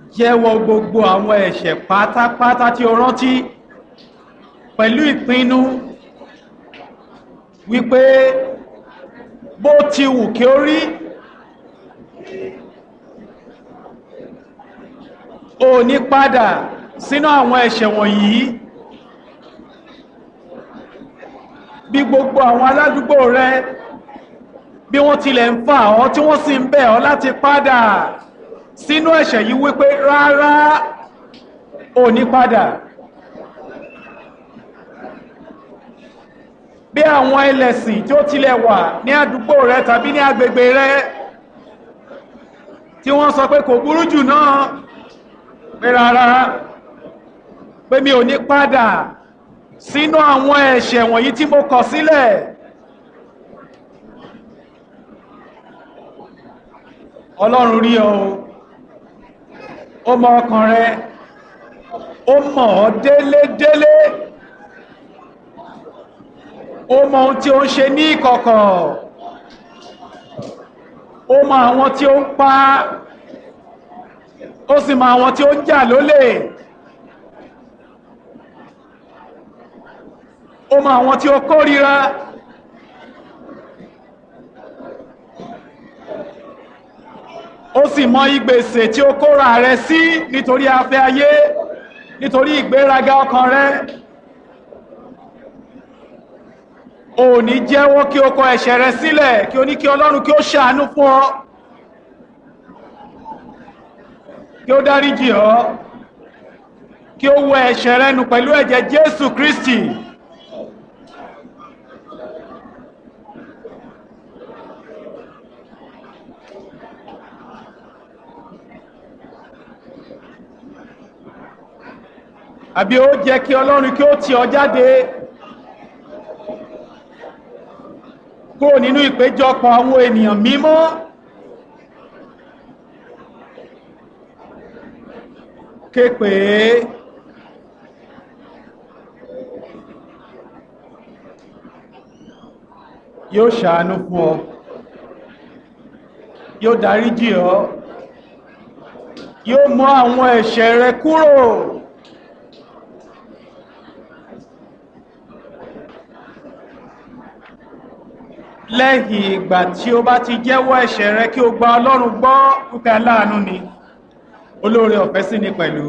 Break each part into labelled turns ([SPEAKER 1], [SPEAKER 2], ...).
[SPEAKER 1] jẹ́wọ́ gbogbo àwọn ẹ̀ṣẹ̀ pátápátá tí o rántí pẹ̀lú ìpinnu wípé bó ti wù kí ó rí o ní padà sínú àwọn ẹ̀ṣẹ̀ wọ̀nyí. Bí gbogbo àwọn aládùúgbò rẹ bí wọ́n tilẹ̀ ń fà ọ́ tí wọ́n sì ń bẹ̀ ọ́ láti padà sínú ẹ̀ṣẹ̀ yìí wípé rárá ò ní padà. Bí àwọn ẹlẹ́sìn tí ó tilẹ̀ wà ní àdúgbò rẹ tàbí ní agbègbè rẹ tí wọ́n sọ pé kò burú jù náà pé rárá pé mi ò ní padà sínú àwọn ẹ̀ṣẹ̀ wọ̀nyí tí mo kọ̀ sílẹ̀. Ọlọ́run rí ọ, ó mọ ọkàn rẹ, ó mọ̀ ọ́ délédélé, ó mọ ohun tí ó ń ṣe ní ìkọ̀kọ̀, ó mọ àwọn tí ó ń pa, ó sì mọ àwọn tí ó ń jà lólè, ó mọ àwọn tí ó kórìíra. Ó sì mọ ìgbèsè tí ó kóra rẹ sí nítorí afẹ́ ayé, nítorí ìgbéraga ọkàn rẹ. O ní jẹ́wọ́ kí o kọ ẹ̀ṣẹ̀ rẹ sílẹ̀, kí o ní kí Ọlọ́run kí ó ṣàánú fún ọ, kí ó dáríjì ọ́, kí ó wẹ ẹ̀ṣẹ̀ rẹ nù pẹ̀lú ẹ̀jẹ̀ Jésù Kristi. Àbí ó jẹ́ kí Ọlọ́run kí ó tì ọ́ jáde kúrò nínú ìpéjọpọ̀ àwọn ènìyàn mímọ́ ké pè é. Yóò ṣàánú fún ọ, yóò dáríjì ọ́, yóò mú àwọn ẹ̀ṣẹ̀ rẹ kúrò. Lẹ́yìn ìgbà tí ó bá ti jẹ́wọ́ ẹ̀ṣẹ̀ rẹ kí o gba Ọlọ́run gbọ́, púpẹ́ aláàánú ni, olóore ọ̀fẹ́ sí ni pẹ̀lú,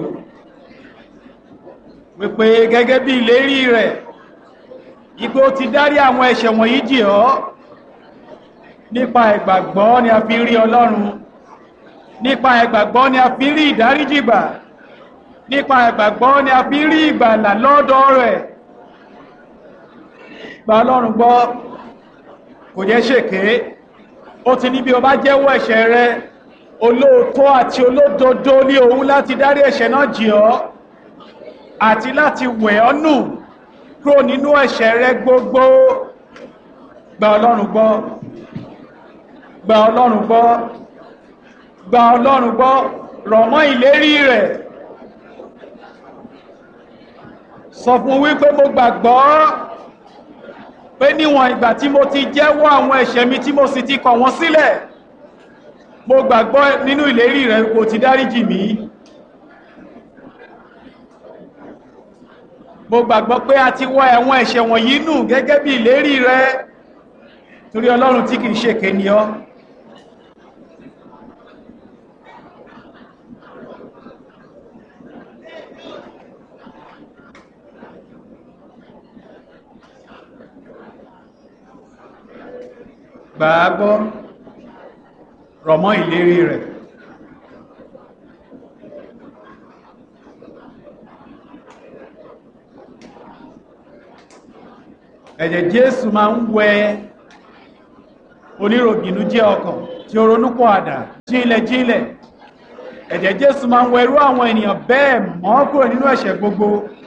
[SPEAKER 1] wípé gẹ́gẹ́ bí ìlérí rẹ̀ ipé ó ti dárí àwọn ẹ̀ṣẹ̀ wọ̀nyí jì ọ́. Nípa ìgbàgbọ́ ni a fi rí Ọlọ́run, nípa ìgbàgbọ́ ni a fi rí ìdáríjì gbà, nípa ìgbàgbọ́ ni a fi rí ìgbàlà lọ́dọ̀ rẹ̀. Gba Ọlọ́run gbọ́, kò jẹ́ ṣèké. Ó ti ní bí o bá jẹ́wọ́ ẹ̀ṣẹ̀ rẹ, olóòótọ́ àti olódodo ní òun láti dárí ẹ̀ṣẹ̀ náà jì ọ́ àti láti wẹ̀ ọ́ nù kúrò nínú ẹ̀ṣẹ̀ rẹ gbogbo. Gba Ọlọ́run gbọ́, gba Ọlọ́run gbọ́, gba Ọlọ́run gbọ́, rọ̀ mọ́ ìlérí rẹ̀. Sọ fún wípé mo gbàgbọ́ pé níwọ̀n ìgbà tí mo ti jẹ́wọ́ àwọn ẹ̀ṣẹ̀ mi tí mo sì ti kọ̀ wọ́n sílẹ̀, mo gbàgbọ́ nínú ìlérí rẹ̀ kò ti dáríjì mí. Mo gbàgbọ́ pé a ti wọ àwọn ẹ̀ṣẹ̀ wọ̀nyí nù gẹ́gẹ́ bí ìlérí rẹ̀, torí Ọlọ́run tí kìí ṣèké ni ọ́. Gbàgbọ́, rọ̀ mọ́ ìlérí rẹ̀. Ẹ̀jẹ̀ Jésù máa ń wẹ oníròbìnújẹ́ ọkàn tí ó ronúpọ̀ àdá jílẹ̀. Ẹ̀jẹ̀ Jésù máa ń wẹ irú àwọn ènìyàn bẹ́ẹ̀ mọ́ kúrò nínú ẹ̀ṣẹ̀ gbogbo.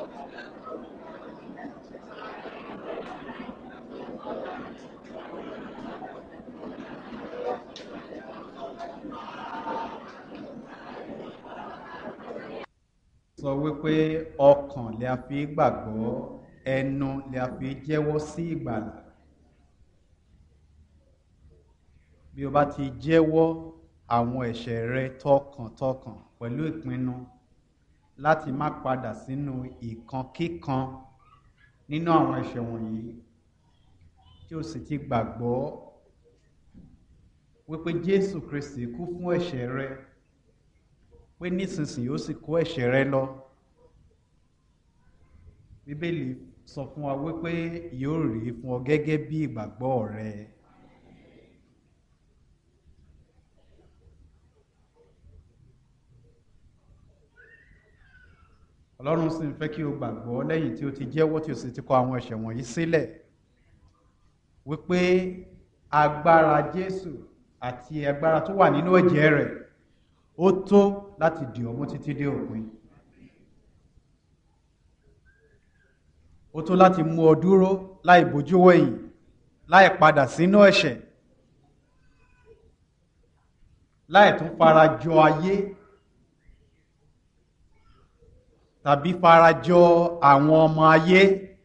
[SPEAKER 1] Sọ wípé ọkàn lè a fi gbàgbọ́, ẹnu lè a fi jẹ́wọ́ sí ìgbàlà. Bí o bá ti jẹ́wọ́ àwọn ẹ̀ṣẹ̀ rẹ tọkàntọkàn pẹ̀lú ìpinnu láti má padà sínú ìkankíkan nínú àwọn ẹ̀ṣẹ̀ wọ̀nyí, tí ó sì ti gbàgbọ́ wípé Jésù Kristi kú fún ẹ̀ṣẹ̀ rẹ, pé nísinsìnyí ó sì kó ẹ̀ṣẹ̀ rẹ lọ. Bíbélì sọ fún wa wípé yóò rí fún ọ gẹ́gẹ́ bí ìgbàgbọ́ rẹ. Ọlọ́run sì ń fẹ́ kí o gbàgbọ́ lẹ́yìn tí o ti jẹ́wọ́ tí o sì ti kọ àwọn ẹ̀ṣẹ̀ wọ̀nyí sílẹ̀, wípé agbára Jésù àti agbára tó wà nínú ẹ̀jẹ̀ rẹ̀ ó tó láti dì ọ́ mú títí dé òpin. Ó tó láti mú ọ dúró láì bójú wẹ̀yìn, láì padà sínú ẹ̀ṣẹ̀, láì tún fara jọ ayé tàbí fara jọ àwọn ọmọ ayé.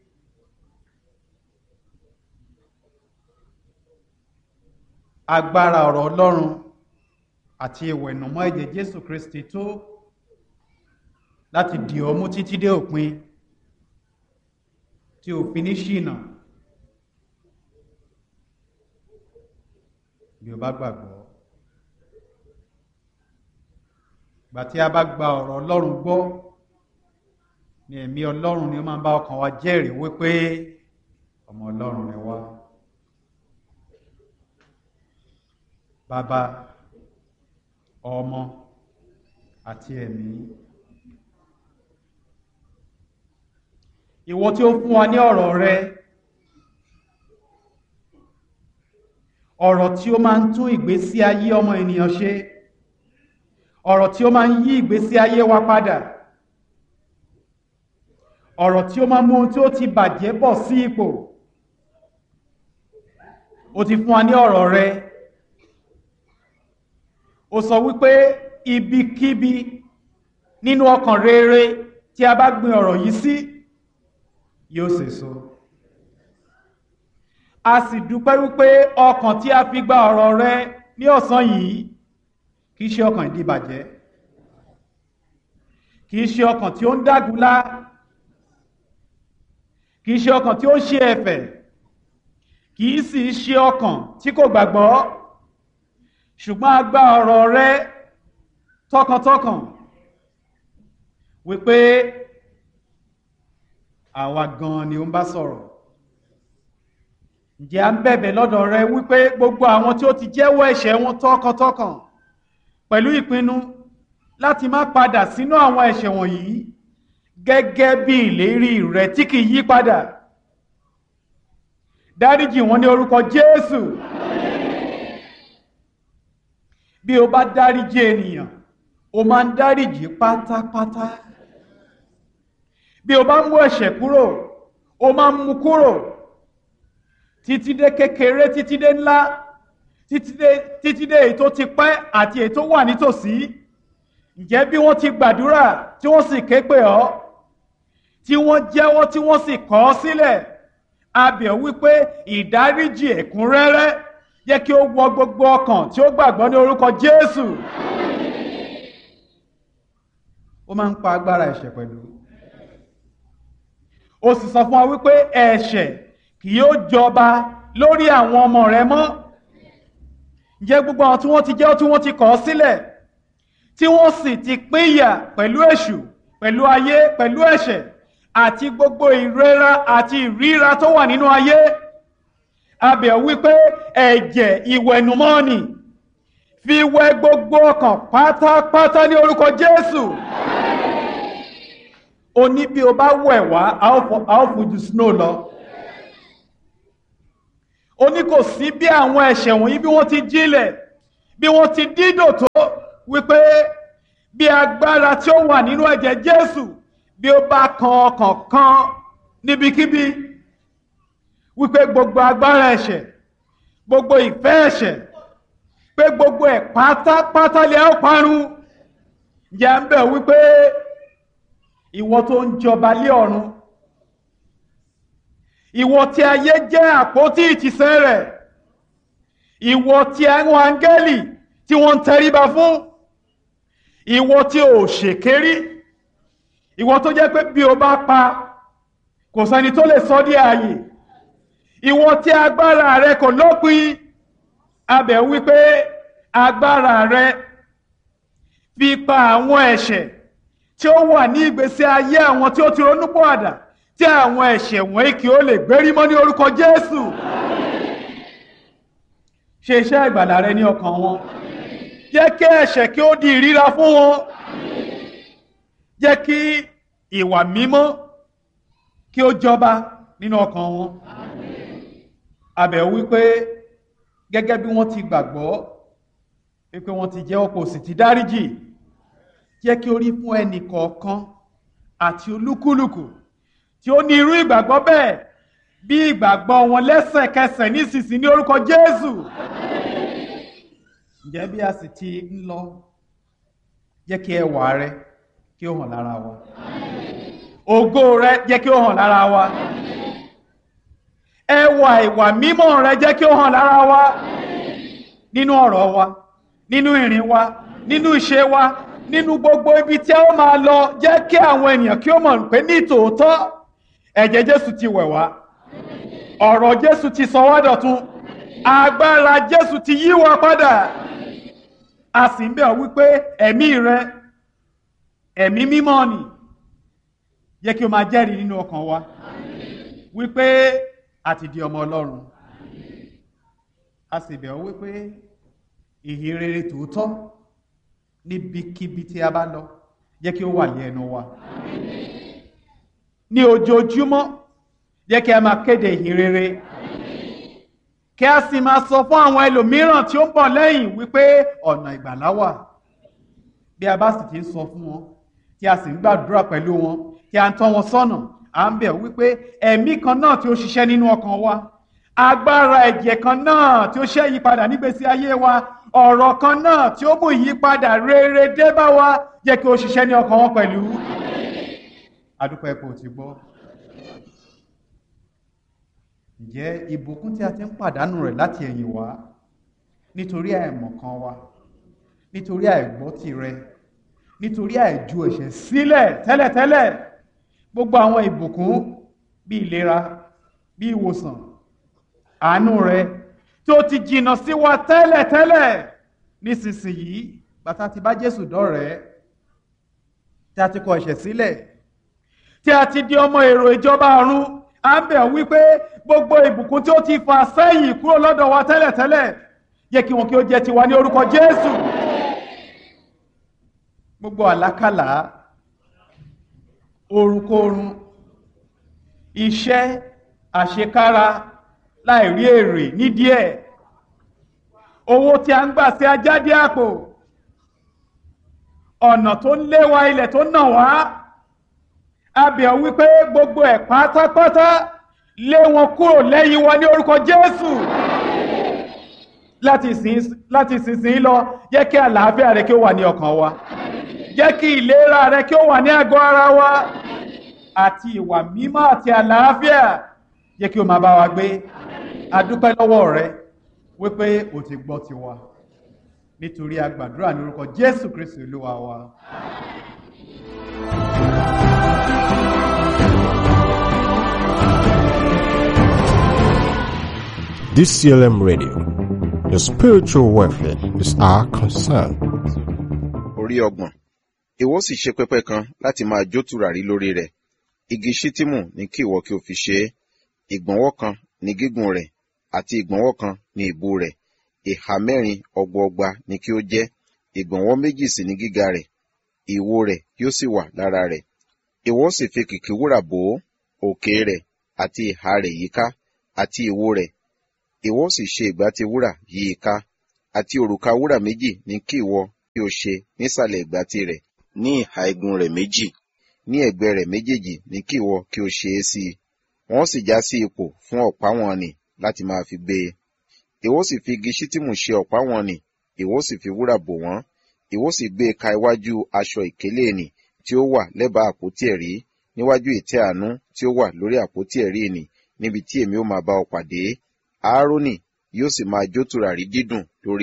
[SPEAKER 1] Agbára ọ̀rọ̀ Ọlọ́run àti ìwẹ̀nùmọ́ ẹ̀jẹ̀ Jésù Kristi tó láti dì ọ́ mú títí dé òpin, tí ò fi ní ṣìnà bí o bá gbàgbọ́. Ìgbà tí a bá gba ọ̀rọ̀ Ọlọ́run gbọ́, ni ẹ̀mí Ọlọ́run ni ó máa ń bá ọkàn wa jẹ́rìí wípé ọmọ Ọlọ́run ni wá. Bàbá, ọmọ àti ẹ̀mí. Ìwọ tí ó fún wa ní ọ̀rọ̀ rẹ, ọ̀rọ̀ tí ó máa ń tún ìgbésí ayé ọmọ ènìyàn ṣe, ọ̀rọ̀ tí ó máa ń yí ìgbésí ayé wa padà, ọ̀rọ̀ tí ó máa mú ohun tí ó ti bàjẹ́ bọ̀ sí ipò. Ó ti fún wa ní ọ̀rọ̀ rẹ. Ó sọ wípé ibikíbi nínú ọkàn rere tí a bá gbin ọ̀rọ̀ yìí sí, yóò sèso. A sì dúpẹ́ wípé ọkàn tí a fi gba ọ̀rọ̀ rẹ ní ọ̀sán yìí kìí ṣe ọkàn ìdíbàjẹ́, kìí ṣe ọkàn tí ó ń dágunlá, kìí ṣe ọkàn tí ó ń ṣe ẹ̀fẹ̀, kìí sì ṣe ọkàn tí kò gbàgbọ́, ṣùgbọ́n a gba ọ̀rọ̀ rẹ tọkàntọkàn wípé àwa gan ni ó ń bá sọ̀rọ̀. Ǹjẹ́ a ń bẹ̀bẹ̀ lọ́dọ̀ rẹ wípé gbogbo àwọn tí ó ti jẹ́wọ́ ẹ̀ṣẹ̀ wọn tọkàntọkàn pẹ̀lú ìpinnu láti má padà sínú àwọn ẹ̀ṣẹ̀ wọ̀nyí gẹ́gẹ́ bí ìlérí rẹ tí kìí yí padà, dáríjì wọn ní orúkọ Jésù. Bí o bá dáríjì ènìyàn, o máa ń dáríjì pátápátá. Bí o bá mú ẹ̀ṣẹ̀ kúrò, o máa ń mú kúrò títí dé kékeré, títí dé ńlá, títí dé èyí tó ti pẹ́ àti èyí tó wà nítòsí. Ǹjẹ́ bí wọ́n ti gbàdúrà tí wọ́n sì ké pè ọ́, tí wọ́n jẹ́wọ́ tí wọ́n sì kọ̀ ọ́ sílẹ̀, a bẹ̀ ọ́ wípé ìdáríjì ẹ̀kúnrẹ́rẹ́ jẹ́ kí ó wọ gbogbo ọkàn tí ó gbàgbọ́ ní orúkọ Jésù. Ó máa ń pa agbára ẹ̀ṣẹ̀ pẹ̀lú. Ó sì sọ fún wa wípé ẹ̀ṣẹ̀ kì yóò jọba lórí àwọn ọmọ rẹ mọ́. Ǹjẹ́ gbogbo àwọn tí wọ́n ti jẹ́wọ́ tí wọ́n ti kọ̀ ọ́ sílẹ̀, tí wọ́n sì ti pínyà pẹ̀lú èṣù, pẹ̀lú ayé, pẹ̀lú ẹ̀ṣẹ̀ àti gbogbo ìrora àti ìríra tó wà nínú ayé, a bẹ̀ ọ́ wípé ẹ̀jẹ̀ ìwẹ̀nùmọ́ni fi wẹ gbogbo ọkàn pátápátá ní orúkọ Jésù. Ó ní bí o bá wẹ̀ wá, a ó fojú snow lọ. Ó ní kò sí bí àwọn ẹ̀ṣẹ̀ wọ̀nyí bí wọ́n ti jílẹ̀, bí wọ́n ti dídò tó, wípé bí agbára tí ó wà nínú ẹ̀jẹ̀ Jésù bí ó bá kan ọkàn kan níbikíbi, wípé gbogbo agbára ẹ̀ṣẹ̀, gbogbo ìfẹ́ ẹ̀ṣẹ̀, pé gbogbo ẹ̀ pátápátá lè ó parun. Ǹjẹ́ à ń bẹ̀ wípé ìwọ tó ń jọba lé ọ̀run, ìwọ tí ayé jẹ́ àpótí ìtìsẹ̀ rẹ̀, ìwọ tí àwọn áńgẹ́lì tí wọ́n ń tẹríba fún, ìwọ tí ò ṣèkérí, ìwọ tó jẹ́ pé bí o bá pa kò sẹ́ni tó lè sọ di ààyè, ìwọ tí agbára rẹ kò lópin, abẹ̀ wípé agbára rẹ fi pa àwọn ẹ̀ṣẹ̀ tí ó wà ní ìgbésí ayé àwọn tí ó ti ronúpìwàdà, tí àwọn ẹ̀ṣẹ̀ wọ̀nyí kí ó lè gbérí mọ́ ní orúkọ Jésù. Ṣe iṣẹ́ ìgbàlà rẹ ní ọkàn wọn, jẹ́ kí ẹ̀ṣẹ̀ kí ó di ìríra fún wọn, jẹ́ kí ìwà mímọ́ kí ó jọba nínú ọkàn wọn. Abẹ̀ wípé gẹ́gẹ́ bí wọ́n ti gbàgbọ́ wípé wọ́n ti jẹ́wọ́ kò sì ti dáríjì, jẹ́ kí ó rí fún ẹnì kọ̀ọ̀kan àti olúkúlùkù tí ó ní irú ìgbàgbọ́ bẹ́ẹ̀ bí ìgbàgbọ́ wọn lẹ́sẹ̀kẹsẹ̀ nísinsìnyí ní orúkọ Jésù. Ǹjẹ́ bí a sì ti ń lọ, jẹ́ kí ẹwà rẹ kí ó hàn lára wa, ògo rẹ jẹ́ kí ó hàn lára wa, ẹwà ìwà mímọ́ rẹ jẹ́ kí ó hàn lára wa, nínú ọ̀rọ̀ wa, nínú ìrìn wa, nínú ìṣe wa, nínú gbogbo ibi tí a ó máa lọ. Jẹ́ kí àwọn ènìyàn kí ó mọ̀ pé ní tòótọ́ ẹ̀jẹ̀ Jésù ti wẹ̀ wá, ọ̀rọ̀ Jésù ti sọ wá dọ̀tun, agbára Jésù ti yí wa padà. A sì ń bẹ̀ ọ́ wípé ẹ̀mí rẹ, ẹ̀mí mímọ́ ni, jẹ́ kí ó máa jẹ́rìí nínú ọkàn wa wípé a ti di ọmọ Ọlọ́run. A sì bẹ̀ ọ́ wípé ìhìn rere tòótọ́ níbikíbi tí a bá lọ, jẹ́ kí ó wà ní ẹnu wa. Ní ojoojúmọ́, jẹ́ kí a máa kéde ìhìn rere, kí a sì máa sọ fún àwọn ẹlòmíràn tí ó ń bọ̀ lẹ́yìn wípé ọ̀nà ìgbàlà wà. Bí a bá sì ti ń sọ fún wọn, tí a sì ń gbàdúrà pẹ̀lú wọn, tí a ń tọ́ wọn sọ́nà, à ń bẹ̀ wípé ẹ̀mí kan náà tí ó ṣiṣẹ́ nínú ọkàn wa, agbára ẹ̀jẹ̀ kan náà tí ó ṣe ìyípadà nígbésí ayé wa, ọ̀rọ̀ kan náà tí ó mú ìyípadà rere dé bá wa, jẹ́ kí ó ṣiṣẹ́ ní ọkàn wọn pẹ̀lú. Adúpẹ́ pé o ti gbọ́. Ǹjẹ́ ìbùkún tí a ti ń pàdánù rẹ̀ láti ẹ̀yìn wá nítorí àìmọ̀kan wa, nítorí àìgbọ́ tìrẹ, nítorí àìju ẹ̀ṣẹ̀ sílẹ̀ tẹ́lẹ̀tẹ́lẹ̀, gbogbo àwọn ìbùkún bí ìlera, bí ìwòsàn, àánú rẹ tí ó ti jìnnà sí wa tẹ́lẹ̀tẹ́lẹ̀, nísinsìnyí bàtà ti bá Jésù dọ́rẹ̀ẹ́, tí a ti kọ ẹ̀ṣẹ̀ sílẹ̀, tí a ti di ọmọ èrò ìjọba ọ̀run, à ń bẹ̀ wípé gbogbo ìbùkún tí ó ti fà sẹ́yìn kúrò lọ́dọ̀ wa tẹ́lẹ̀tẹ́lẹ̀, yẹ kí wọn kí ó jẹ́ tiwa ní orúkọ Jésù. Gbogbo àlákàlà, orunkorun, iṣẹ́ àṣekára láìrí èrè nídìí ẹ̀, owó tí a ń gbà sí ajáde àpò, ọ̀nà tó ń lé wa, ilẹ̀ tó nà wá, a bẹ̀ ọ́ wípé gbogbo ẹ̀ pátápátá lé wọn kúrò lẹ́yìn wa ní orúkọ Jésù. Láti ìsinsìnyí lọ, jẹ́ kí àlàáfíà rẹ kí ó wà ní ọkàn wa, jẹ́ kí ìlera rẹ kí ó wà ní àgọ́ ara wa, àti ìwà mímọ́ àti àlàáfíà jẹ́ kí ó máa bá wa gbé. A dúpẹ́ lọ́wọ́ rẹ wípé o ti gbọ́ tiwa, nítorí a gbàdúrà ní orúkọ Jésù Kristi Olúwa wa.
[SPEAKER 2] DCLM Radio, your spiritual welfare is our concern.
[SPEAKER 3] Orí ọgbọ̀n. Ìwọ sì ṣe pẹpẹ kan láti máa jó tùràrí lórí rẹ̀. Igi ṣítìmù ní kí ìwọ kí o fi ṣe é. Ìgbọ̀nwọ́ kan ní gígùn rẹ̀, àti ìgbọ̀nwọ́ kan ní ìbú rẹ̀. Ìhà mẹ́rin ọgbọọgba ni kí ó jẹ́. Ìgbọ̀nwọ́ méjì sì ní gíga rẹ̀. Ìwo rẹ̀ yóò sì wà lára rẹ̀. Ìwọ sì fi kìkì wúrà bò ó, òkè rẹ̀ àti ìhà rẹ̀ yíká, àti ìwo rẹ̀. Ìwọ sì ṣe ìgbàtí wúrà yí i ká, àti òrùka wúrà méjì ní kí ìwọ kí o ṣe nísàlẹ̀ ìgbàtí rẹ̀, ní ìhà igun rẹ̀ méjì, ní ẹ̀gbẹ́ rẹ̀ méjèèjì ní kí ìwọ kí o ṣe é sí i. Wọ́n sì já sí ipò fún ọ̀pá wọn nì láti máa fi gbé e. Ìwọ sì fi igi ṣítìmù ṣe ọ̀pá wọn nì, ìwọ sì fi wúrà bò wọ́n. Ìwọ sì gbé e ka iwájú aṣọ ìkélé nì tí ó wà lẹ́bàá àpótí ẹ̀rí, níwájú ìtẹ́ àánú tí ó wà lórí àpótí ẹ̀rí nì, níbi tí èmi ó máa bá ọ pàdé. Áárónì yóò sì máa jó tùràrí dídùn lórí rẹ̀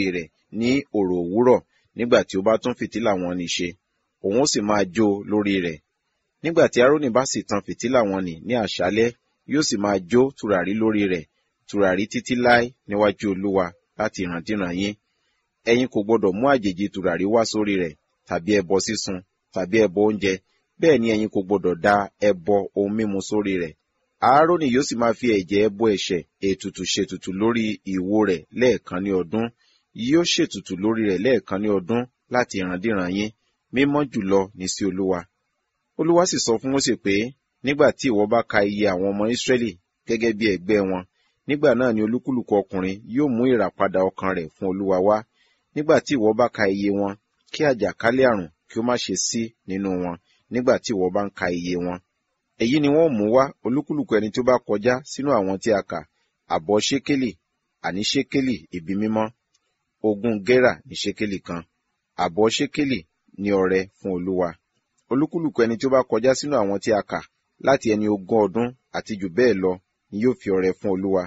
[SPEAKER 3] ní òrò òwúrọ̀ nígbà tí ó bá tún fìtílà wọn nì ṣe, òun ó sì máa jó lórí rẹ̀. Nígbà tí Árónì bá sì tan fìtílà wọn nì ní àṣálẹ́, yóò sì máa jó tùràrí lórí rẹ̀, tùràrí títí láé níwájú Olúwa láti ìrandíran yín. Ẹ̀yin kò gbọdọ̀ mú àjèjì tùràrí wá sórí rẹ̀, tàbí ẹbọ sísun, tàbí ẹbọ oúnjẹ, bẹ́ẹ̀ ni ẹ̀yin kò gbọdọ̀ da ẹbọ ohun mímu sórí rẹ̀. Áárónì yóò sì máa fi ẹ̀jẹ̀ ẹbọ ẹ̀ṣẹ̀ ètùtù ṣètùtù lórí ìwo rẹ̀ lẹ́ẹ̀kan ní ọdún, yóò ṣètùtù lórí rẹ̀ lẹ́ẹ̀kan ní ọdún láti ìrandíran yín, mímọ́ jùlọ ní sí Olúwa. Olúwa sì sọ fún Mósè pé, nígbà tí ìwọ bá ka iye àwọn ọmọ Ísírẹ́lì gẹ́gẹ́ bí ẹgbẹ́ wọn, nígbà náà ni olúkúlùkù ọkùnrin yóò mú ìràpadà ọkàn rẹ̀ fún Olúwa wá. Nígbà tí ìwọ bá ka iye wọn, kí àjàkálẹ̀ àrùn kí ó má ṣe sí nínú wọn nígbà tí ìwọ bá ń ka iye wọn. Èyí ni wọ́n mú wá olúkúlùkù ẹni tí ó bá kọjá sínú àwọn tí a kà, àbọ̀ ṣékélì, àní ṣékélì ibi mímọ́, 20 gérà ní ṣékélì kan, àbọ̀ ṣékélì ní ọrẹ fún Olúwa. Olúkúlùkù ẹni tí ó bá kọjá sínú àwọn tí a kà láti ẹni 20 ọdún àti jù bẹ́ẹ̀ lọ ni yóò fi ọrẹ fún Olúwa.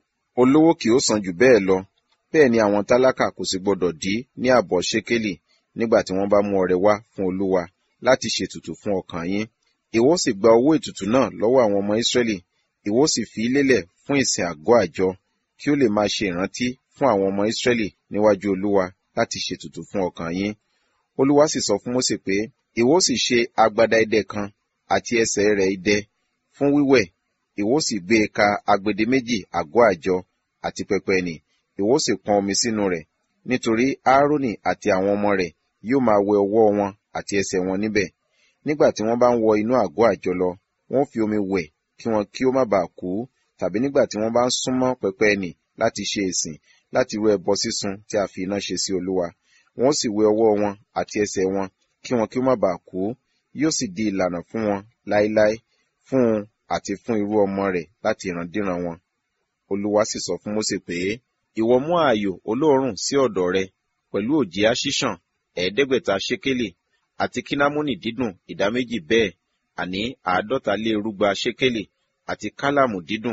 [SPEAKER 3] Olówó kì ó san jù bẹ́ẹ̀ lọ, bẹ́ẹ̀ ni àwọn tálákà kò sì gbọdọ̀ dí ní àbọ̀ ṣékélì nígbà tí wọ́n bá mú ọrẹ wá fún Olúwa láti ṣètùtù fún ọkàn yín. Ìwọ sì gba owó ètùtù náà lọ́wọ́ àwọn ọmọ Ísírẹ́lì, ìwọ sì fi lélẹ̀ fún ìsìn àgọ́ àjọ, kí ó lè máa ṣe ìrántí fún àwọn ọmọ Ísírẹ́lì níwájú Olúwa láti ṣètùtù fún ọkàn yín. Olúwa sì sọ fún Mósè pé, ìwọ sì ṣe agbada idẹ kan àti ẹsẹ̀ rẹ̀ idẹ fún wíwẹ̀, ìwọ sì gbé e ka agbede méjì àgọ́ àjọ àti pẹpẹ nì, ìwọ sì pọn omi sínú rẹ̀, nítorí Áárónì àti àwọn ọmọ rẹ̀ yóò máa wẹ ọwọ́ wọn àti ẹsẹ̀ wọn níbẹ̀. Nígbà tí wọ́n bá ń wọ inú àgọ́ àjọ lọ, wọ́n fi omi wẹ̀ kí wọn kí ó má baà kú, tàbí nígbà tí wọ́n bá ń súnmọ́ pẹpẹ nì láti ṣe ìsìn, láti rú ẹbọ sísun tí a fi iná ṣe sí Olúwa. Wọ́n sì wẹ ọwọ́ wọn àti ẹsẹ̀ wọn kí wọn kí ó má baà kú, yóò sì di ìlànà fún wọn láéláé, fún un àti fún irú ọmọ rẹ̀ láti ìrandíran wọn. Olúwa sì sọ fún Mósè pé, ìwọ mú ààyò olóòórùn sí ọ̀dọ̀ rẹ, pẹ̀lú òjìá ṣíṣàn 500 ṣékélì, àti kínámúnì dídùn 2 bẹ́ẹ̀, àní 150 ṣékélì, àti kálàmù dídùn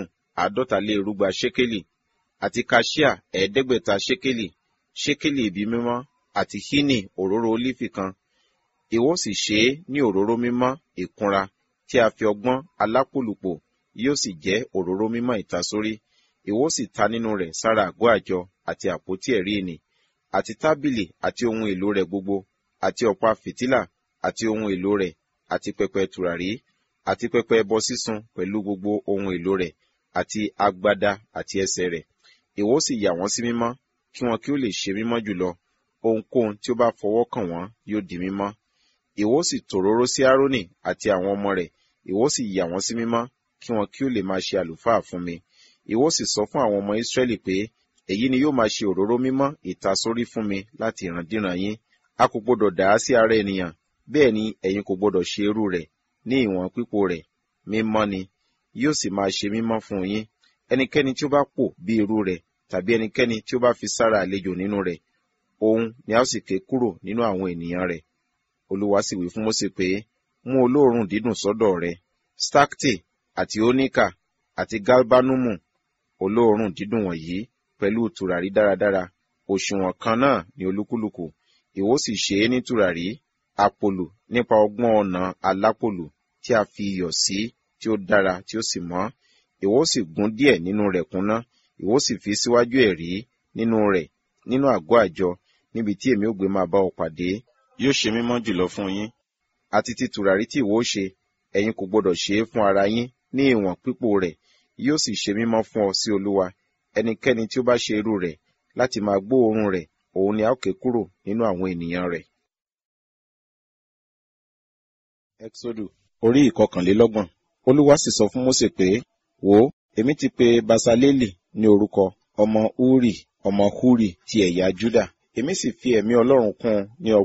[SPEAKER 3] 150 ṣékélì, àti kaṣíà 500 ṣékélì, ṣékélì ibi mímọ́, àti hínì òróró ólífì kan. Ìwọ sì ṣe é ní òróró mímọ́ ìkunra tí a fi ọgbọ́n alápòlùpò, yóò sì jẹ́ òróró mímọ́ ìtasórí. Ìwọ sì ta nínú rẹ̀ sára àgọ́ àjọ àti àpótí ẹ̀rí ìnì, àti tábìlì àti ohun èlò rẹ̀ gbogbo, àti ọ̀pá fìtílà àti ohun èlò rẹ̀, àti pẹpẹ tùràrí, àti pẹpẹ ẹbọ sísun pẹ̀lú gbogbo ohun èlò rẹ̀, àti agbada àti ẹsẹ̀ rẹ̀. Ìwọ sì yà wọ́n sí mímọ́, kí wọn kí ó lè ṣe mímọ́ jùlọ. Ohunkóhun tí ó bá fọwọ́ kàn wọ́n yóò di mímọ́. Ìwọ sì tòróró sí Árónì àti àwọn ọmọ rẹ̀, ìwọ sì yà wọ́n sí mímọ́, kí wọn kí ó lè máa ṣe àlùfáà fún mi. Ìwọ sì sọ fún àwọn ọmọ Ísírẹ́lì pé, èyí ni yóò máa ṣe òróró mímọ́ ìtasórí fún mi láti ìrandíran yín. A kò gbọdọ̀ dà á sí ara ènìyàn, bẹ́ẹ̀ ni ẹ̀yin kò gbọdọ̀ ṣe irú rẹ̀ ní ìwọ̀n pípò rẹ̀. Mímọ́ ni, yóò sì máa ṣe mímọ́ fún yín. Ẹnikẹ́ni tí ó bá pò bí irú rẹ̀, tàbí ẹnikẹ́ni tí ó bá fi sára àlejò nínú rẹ̀, òun ni a ó sì ké kúrò nínú àwọn ènìyàn rẹ̀. Olúwa sì wí fún Mósè pé, mú olóòórùn dídùn sọ́dọ̀ rẹ, stacte àti oníkà àti galbanumu, olóòórùn dídùn wọ̀nyí pẹ̀lú tùràrí dáradára, òṣùwọ̀n kan náà ní olúkúlùkù. Ìwọ sì ṣe é ní tùràrí àpòlù nípa ọgbọ́n ọ̀nà alápòlù tí a fi iyọ̀ sí, tí ó dára tí ó sì mọ́. Ìwọ sì gún díẹ̀ nínú rẹ̀ kúnná, ìwọ sì fi síwájú ẹ̀rí nínú rẹ̀ nínú àgọ́ àjọ, níbi tí èmi ó gbé máa bá ọ pàdé. Yóò ṣe mímọ́ jùlọ fún yín. Àti ti tùràrí tí ìwọ ṣe, ẹ̀yin kò gbọdọ̀ ṣe é fún ara yín ní ìwọ̀n pípò rẹ̀, yóò sì ṣe mímọ́ fún ọ sí Olúwa. Ẹnikẹ́ni tí ó bá ṣe irú rẹ̀ láti máa gbóòórùn rẹ̀, òun ni a ó ké kúrò nínú àwọn ènìyàn rẹ̀. Ẹ́kísódù orí 29. Olúwa sì sọ fún Mósè pé, wò ó, èmi ti pe Basaleli ní orúkọ, ọmọ Uri, ọmọ Huri ti ẹ̀yà Júdà. Èmi sì fi ẹ̀mí Ọlọ́run kún un ní